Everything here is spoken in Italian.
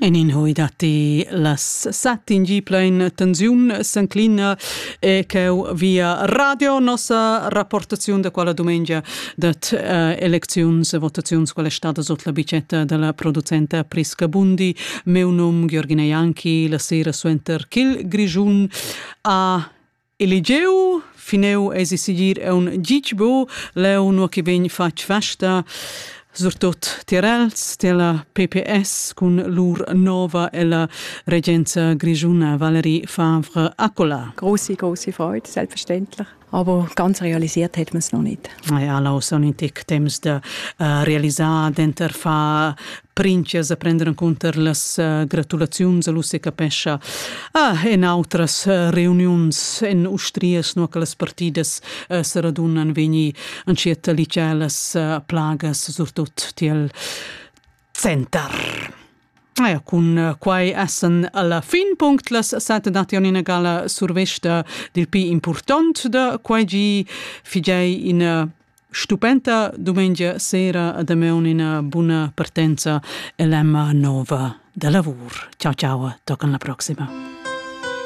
En in hoi dati las sat in gi plein tensiun s'enclina e cheu via radio nossa rapportazione da quella domenica dat elecziuns e votaziuns quella è stata sotto la bicetta della producente Prisca Bundi, meu nom Gheorghina Ianchi, la sera suenter Kil Grigiun a eligeu fineu esi sigir e un gicbo leu no che vegn fac festa surtot Tirels della PPS con lur nova e la Regenza Grigiuna Valerie Favre Accola. Große Freude, selbstverständlich. Aber ganz realisiert hat man es noch nicht. Ja, la sono in tic temps de realisar denter fa princes a prendere in conto las gratulazions a lusse capescia en autras reunions en Ustrias no che las partidas se radunan vegni anciet licelas plagas surtot tiel center. Con quai essen alla fin punct las sette dati on in gala survesta del pi important da quai gi figei in stupenda domenica sera ad ameun in buona partenza e l'emma nova da lavur. Ciao ciao, tocca alla prossima.